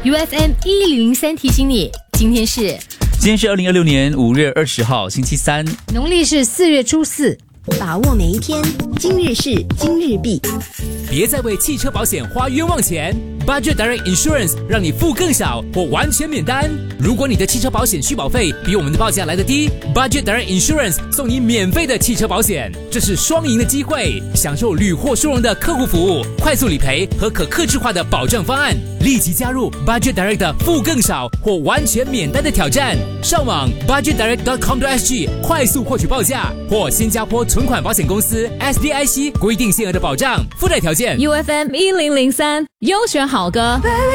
UFM 1003提醒你，今天是 2026年5月20号，星期三， 农历是4月初4。 把握每一天，今日事今日毕。 别再为汽车保险花冤枉钱。Budget Direct Insurance 让你付更少或完全免单。如果你的汽车保险续保费比我们的报价来得低， Budget Direct Insurance 送你免费的汽车保险，这是双赢的机会，享受屡获殊荣的客户服务、快速理赔和可客制化的保障方案。立即加入 Budget Direct 的付更少或完全免单的挑战，上网 budgetdirect.com.sg 快速获取报价，或新加坡存款保险公司 SDIC 规定限额的保障附带条件。 UFM 1003优选好歌。